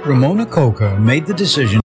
Ramona Coca made the decision.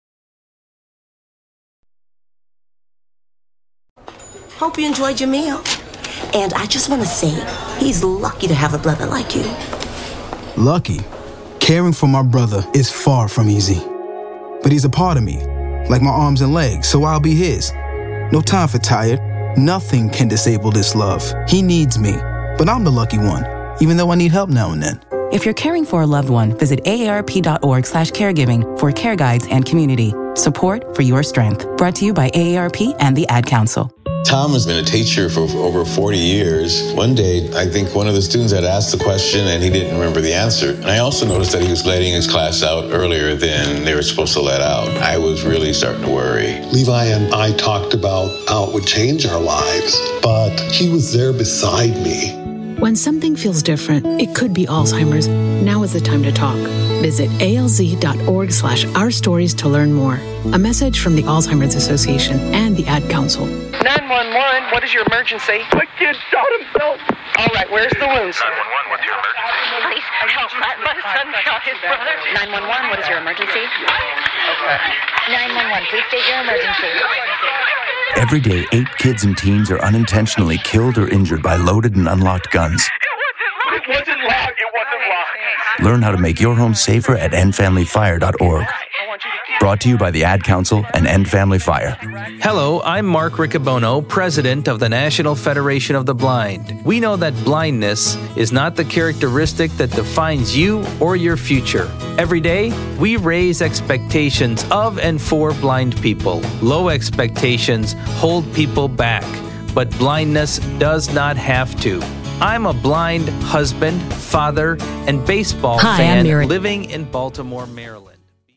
Hope you enjoyed your meal. And I just want to say, he's lucky to have a brother like you. Lucky? Caring for my brother is far from easy. But he's a part of me, like my arms and legs, so I'll be his. No time for tired. Nothing can disable this love. He needs me, but I'm the lucky one, even though I need help now and then. If you're caring for a loved one, visit aarp.org/caregiving for care guides and community. Support for your strength. Brought to you by AARP and the Ad Council. Tom has been a teacher for over 40 years. One day, I think one of the students had asked the question and he didn't remember the answer. And I also noticed that he was letting his class out earlier than they were supposed to let out. I was really starting to worry. Levi and I talked about how it would change our lives, but he was there beside me. When something feels different, it could be Alzheimer's. Now is the time to talk. Visit alz.org/ourstories to learn more. A message from the Alzheimer's Association and the Ad Council. 911, what is your emergency? My kid shot himself. All right, where's the wound? 911, what's your emergency? Please, help. My son shot his brother. 911, what is your emergency? Okay. 911, please state your emergency. Every day, 8 kids and teens are unintentionally killed or injured by loaded and unlocked guns. It wasn't locked. Learn how to make your home safer at endfamilyfire.org. Brought to you by the Ad Council and End Family Fire. Hello, I'm Mark Riccobono, President of the National Federation of the Blind. We know that blindness is not the characteristic that defines you or your future. Every day, we raise expectations of and for blind people. Low expectations hold people back, but blindness does not have to. I'm a blind husband, father, and baseball fan living in Baltimore, Maryland.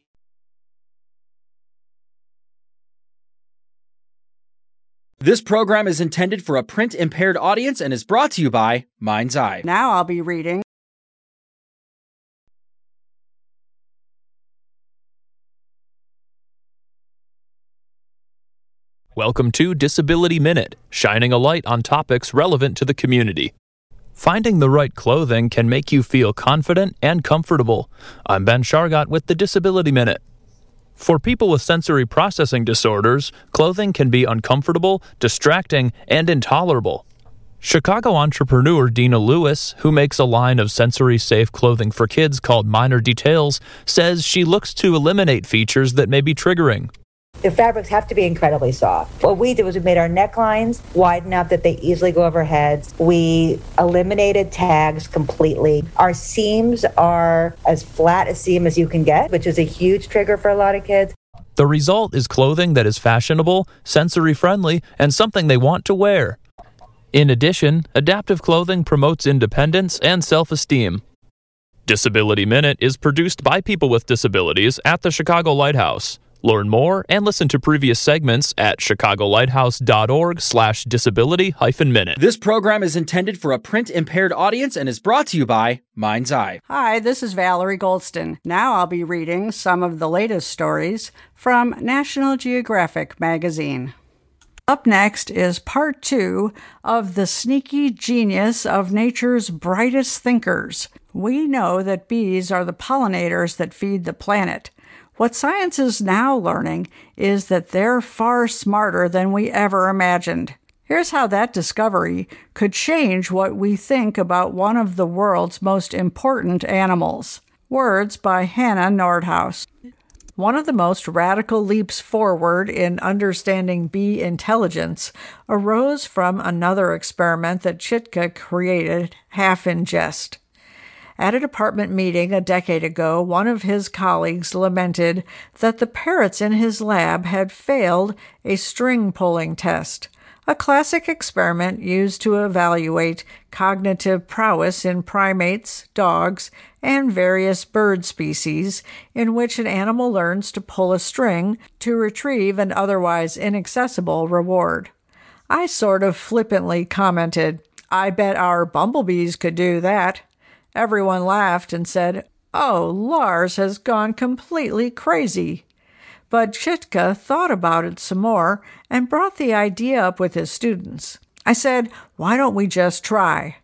This program is intended for a print-impaired audience and is brought to you by Mind's Eye. Now I'll be reading. Welcome to Disability Minute, shining a light on topics relevant to the community. Finding the right clothing can make you feel confident and comfortable. I'm Ben Shargott with the Disability Minute. For people with sensory processing disorders, clothing can be uncomfortable, distracting, and intolerable. Chicago entrepreneur Dina Lewis, who makes a line of sensory-safe clothing for kids called Minor Details, says she looks to eliminate features that may be triggering. The fabrics have to be incredibly soft. What we did was we made our necklines wide enough that they easily go over heads. We eliminated tags completely. Our seams are as flat a seam as you can get, which is a huge trigger for a lot of kids. The result is clothing that is fashionable, sensory-friendly, and something they want to wear. In addition, adaptive clothing promotes independence and self-esteem. Disability Minute is produced by people with disabilities at the Chicago Lighthouse. Learn more and listen to previous segments at chicagolighthouse.org/disability-minute. This program is intended for a print-impaired audience and is brought to you by Mind's Eye. Hi, this is Valerie Goldston. Now I'll be reading some of the latest stories from National Geographic magazine. Up next is part 2 of The Sneaky Genius of Nature's Brightest Thinkers. We know that bees are the pollinators that feed the planet. What science is now learning is that they're far smarter than we ever imagined. Here's how that discovery could change what we think about one of the world's most important animals. Words by Hannah Nordhaus. One of the most radical leaps forward in understanding bee intelligence arose from another experiment that Chitka created half in jest. At a department meeting a decade ago, one of his colleagues lamented that the parrots in his lab had failed a string-pulling test, a classic experiment used to evaluate cognitive prowess in primates, dogs, and various bird species, in which an animal learns to pull a string to retrieve an otherwise inaccessible reward. I sort of flippantly commented, "I bet our bumblebees could do that." Everyone laughed and said, "Oh, Lars has gone completely crazy." But Chitka thought about it some more and brought the idea up with his students. I said, "Why don't we just try?"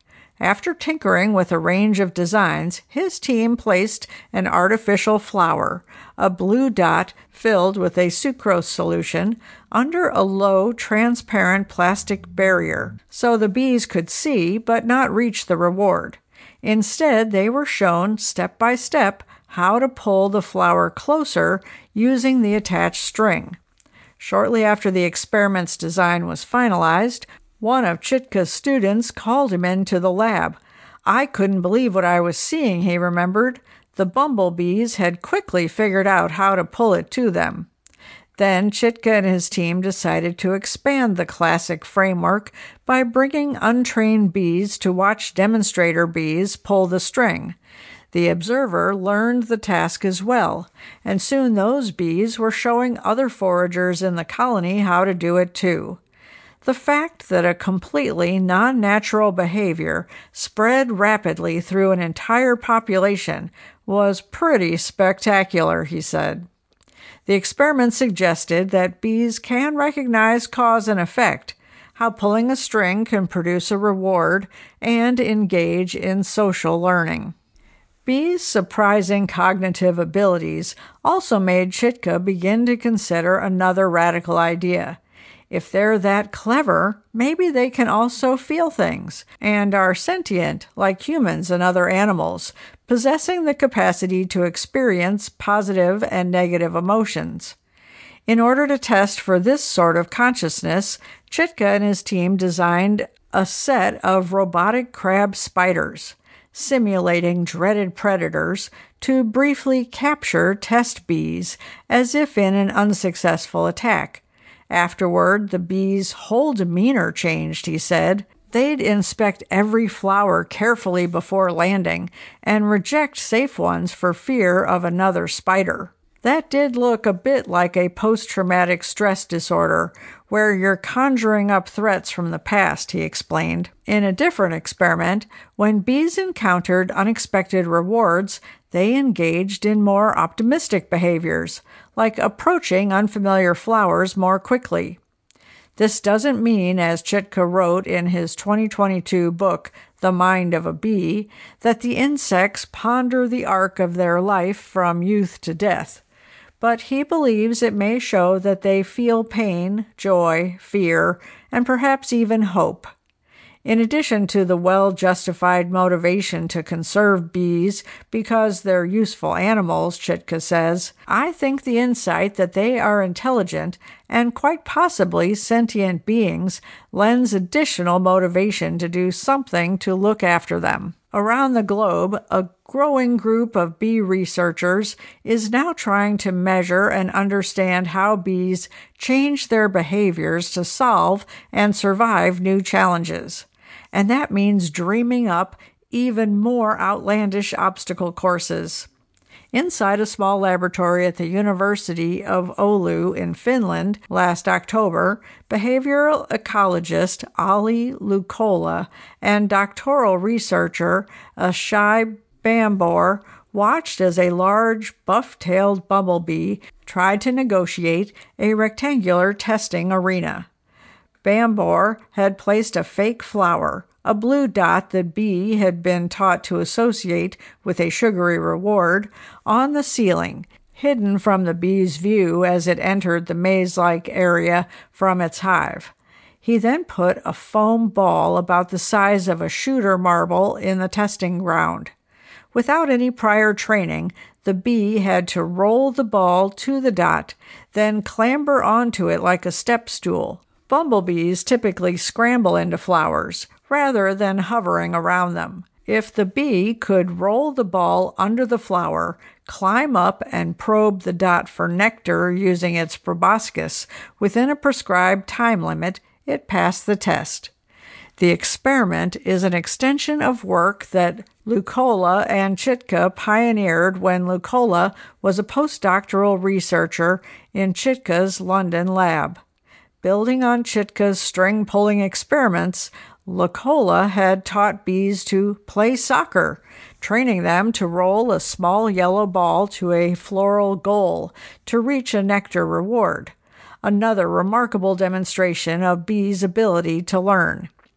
After tinkering with a range of designs, his team placed an artificial flower, a blue dot filled with a sucrose solution, under a low, transparent plastic barrier, so the bees could see but not reach the reward. Instead, they were shown step by step how to pull the flower closer using the attached string. Shortly after the experiment's design was finalized, one of Chitka's students called him into the lab. I couldn't believe what I was seeing, he remembered. The bumblebees had quickly figured out how to pull it to them. Then Chitka and his team decided to expand the classic framework by bringing untrained bees to watch demonstrator bees pull the string. The observer learned the task as well, and soon those bees were showing other foragers in the colony how to do it too. The fact that a completely non-natural behavior spread rapidly through an entire population was pretty spectacular, he said. The experiment suggested that bees can recognize cause and effect, how pulling a string can produce a reward, and engage in social learning. Bees' surprising cognitive abilities also made Chitka begin to consider another radical idea. If they're that clever, maybe they can also feel things, and are sentient like humans and other animals, possessing the capacity to experience positive and negative emotions. In order to test for this sort of consciousness, Chitka and his team designed a set of robotic crab spiders, simulating dreaded predators, to briefly capture test bees as if in an unsuccessful attack. Afterward, the bees' whole demeanor changed, he said. They'd inspect every flower carefully before landing and reject safe ones for fear of another spider. That did look a bit like a post-traumatic stress disorder, where you're conjuring up threats from the past, he explained. In a different experiment, when bees encountered unexpected rewards, they engaged in more optimistic behaviors, like approaching unfamiliar flowers more quickly. This doesn't mean, as Chitka wrote in his 2022 book, The Mind of a Bee, that the insects ponder the arc of their life from youth to death. But he believes it may show that they feel pain, joy, fear, and perhaps even hope. In addition to the well-justified motivation to conserve bees because they're useful animals, Chitka says, I think the insight that they are intelligent and quite possibly sentient beings lends additional motivation to do something to look after them. Around the globe, a growing group of bee researchers is now trying to measure and understand how bees change their behaviors to solve and survive new challenges. And that means dreaming up even more outlandish obstacle courses. Inside a small laboratory at the University of Oulu in Finland last October, behavioral ecologist Ali Lukola and doctoral researcher Ashai Bambor watched as a large, buff-tailed bumblebee tried to negotiate a rectangular testing arena. Bambor had placed a fake flower, a blue dot the bee had been taught to associate with a sugary reward, on the ceiling, hidden from the bee's view as it entered the maze-like area from its hive. He then put a foam ball about the size of a shooter marble in the testing ground. Without any prior training, the bee had to roll the ball to the dot, then clamber onto it like a step stool. Bumblebees typically scramble into flowers, rather than hovering around them. If the bee could roll the ball under the flower, climb up and probe the dot for nectar using its proboscis within a prescribed time limit, it passed the test. The experiment is an extension of work that Lukola and Chitka pioneered when Lukola was a postdoctoral researcher in Chitka's London lab. Building on Chitka's string-pulling experiments, Lukola had taught bees to play soccer, training them to roll a small yellow ball to a floral goal to reach a nectar reward, another remarkable demonstration of bees' ability to learn.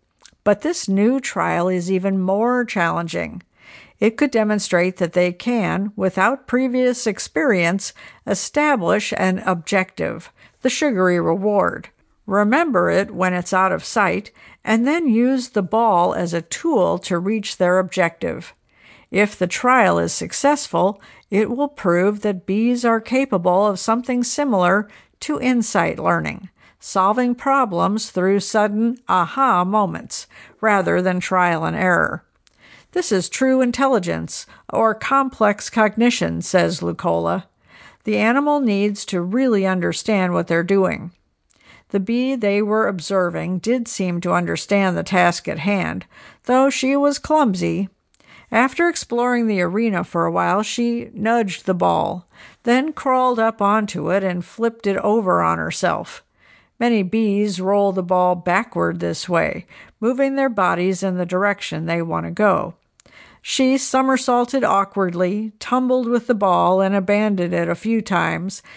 But this new trial is even more challenging. It could demonstrate that they can, without previous experience, establish an objective, the sugary reward, remember it when it's out of sight, and then use the ball as a tool to reach their objective. If the trial is successful, it will prove that bees are capable of something similar to insight learning, solving problems through sudden aha moments, rather than trial and error. This is true intelligence, or complex cognition, says Lucola. The animal needs to really understand what they're doing. The bee they were observing did seem to understand the task at hand, though she was clumsy. After exploring the arena for a while, she nudged the ball, then crawled up onto it and flipped it over on herself. Many bees roll the ball backward this way, moving their bodies in the direction they want to go. She somersaulted awkwardly, tumbled with the ball, and abandoned it a few times,